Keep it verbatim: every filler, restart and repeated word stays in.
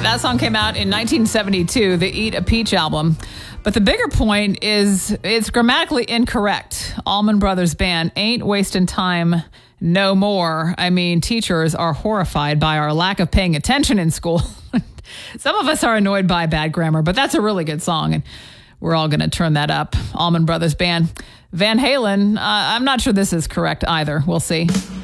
That song came out in nineteen seventy-two, the Eat a Peach album. But the bigger point is it's grammatically incorrect. Allman Brothers Band ain't wasting time no more. I mean, teachers are horrified by our lack of paying attention in school. Some of us are annoyed by bad grammar, but that's a really good song, and we're all going to turn that up. Allman Brothers Band. Van Halen, uh, I'm not sure this is correct either. We'll see.